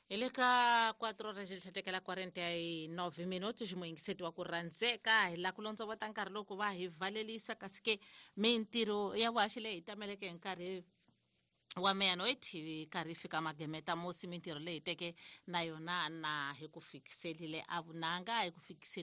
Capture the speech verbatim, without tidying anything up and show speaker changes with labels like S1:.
S1: Ile ka quattro ore zilithetekela quarenta e nove minutos muingiseti wa ku randzeka hi la ku londzo va ta nkarhi loko va hi valelisa kasi ke mintirho ya vaxi leyi tameleke hi nkarhi wa meyano hi T V karhi fika magemeta mosi mintirho leyi teke na yona na hi ku fikiselile avunanga hi ku fikisela